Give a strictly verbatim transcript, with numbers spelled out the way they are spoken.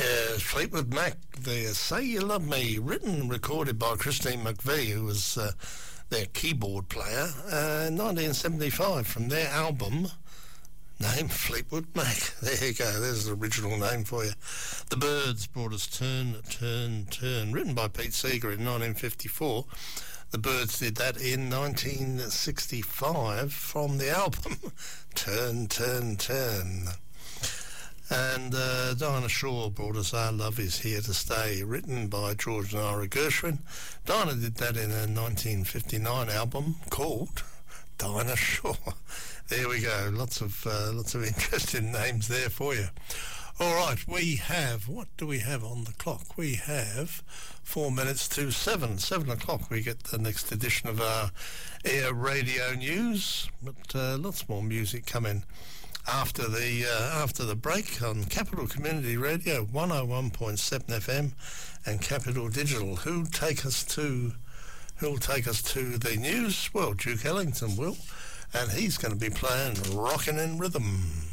Yeah, Fleetwood Mac, the Say You Love Me, written and recorded by Christine McVie, who was uh, their keyboard player, uh, in nineteen seventy-five, from their album named Fleetwood Mac. There you go, there's the original name for you. The Byrds brought us Turn, Turn, Turn, written by Pete Seeger in nineteen fifty-four. The Byrds did that in nineteen sixty-five from the album Turn, Turn, Turn. And uh, Dinah Shore brought us Our Love Is Here to Stay, written by George and Ira Gershwin. Dinah did that in a nineteen fifty-nine album called Dinah Shore. There we go. Lots of uh, lots of interesting names there for you. All right, we have, what do we have on the clock? We have four minutes to seven. Seven o'clock we get the next edition of our Air Radio News, but uh, lots more music coming after the uh, after the break on Capital Community Radio one oh one point seven F M and Capital Digital. Who'll take us to who'll take us to the news? Well, Duke Ellington will, and he's going to be playing Rockin' in Rhythm.